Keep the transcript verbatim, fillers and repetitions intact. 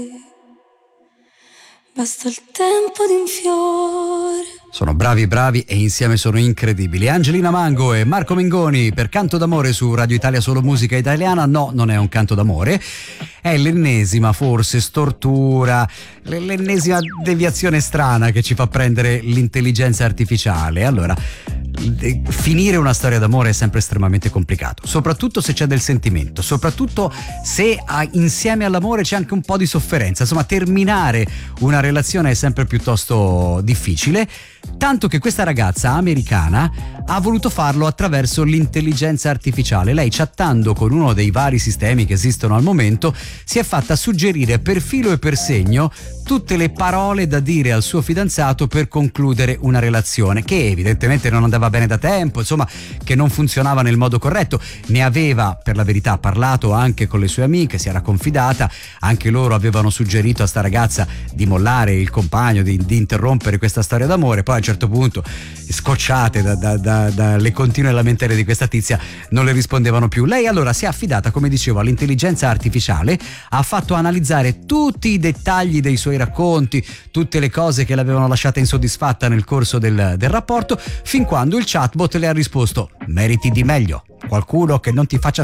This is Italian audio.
Basta il tempo di un fiore. Sono bravi bravi e insieme sono incredibili. Angelina Mango e Marco Mengoni per Canto d'amore su Radio Italia Solo Musica Italiana. No, non è un canto d'amore, è l'ennesima forse stortura, l'ennesima deviazione strana che ci fa prendere l'intelligenza artificiale. Allora, finire una storia d'amore è sempre estremamente complicato, soprattutto se c'è del sentimento, soprattutto se insieme all'amore c'è anche un po' di sofferenza. Insomma, terminare una relazione è sempre piuttosto difficile, tanto che questa ragazza americana ha voluto farlo attraverso l'intelligenza artificiale. Lei, chattando con uno dei vari sistemi che esistono al momento, si è fatta suggerire per filo e per segno tutte le parole da dire al suo fidanzato per concludere una relazione che evidentemente non andava bene da tempo, insomma, che non funzionava nel modo corretto. Ne aveva, per la verità, parlato anche con le sue amiche, si era confidata, anche loro avevano suggerito a sta ragazza di mollare il compagno, di, di interrompere questa storia d'amore. Poi a un certo punto, scocciate da, da, da, dalle continue lamentele di questa tizia, non le rispondevano più. Lei allora si è affidata, come dicevo, all'intelligenza artificiale, ha fatto analizzare tutti i dettagli dei suoi racconti, tutte le cose che l'avevano lasciata insoddisfatta nel corso del, del rapporto, fin quando il chatbot le ha risposto: meriti di meglio, qualcuno che non ti faccia